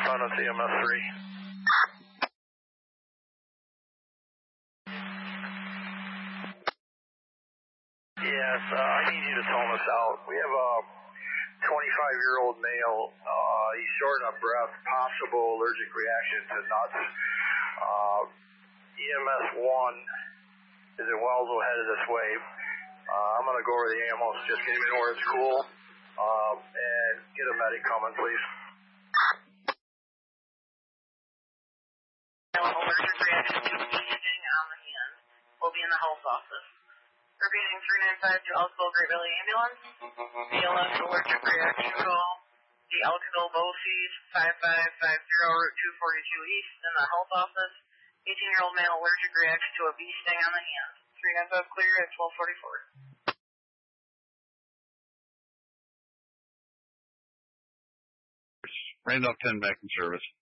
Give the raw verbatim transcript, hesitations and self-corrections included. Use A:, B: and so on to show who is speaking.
A: respond to E M S three. Yes, uh, I need you to tone us out. We have a twenty-five-year-old male. Uh, he's short of breath, possible allergic reaction to nuts. Uh, E M S one is in Wellsville headed this way. Uh, I'm going to go over the ambulance, just get him in where it's cool, um, and get a medic coming, please.
B: Allergic reaction to sting on the hand. We'll be in the health office. Repeating three nine five to Elkville Great Valley Ambulance. B L S allergic reaction call. The Elkville Bowfeed five five five zero Route two forty-two East in the health office. eighteen-year-old male allergic reaction to a bee sting on the hand. three nine five clear at twelve forty-four.
C: Randolph ten back in service.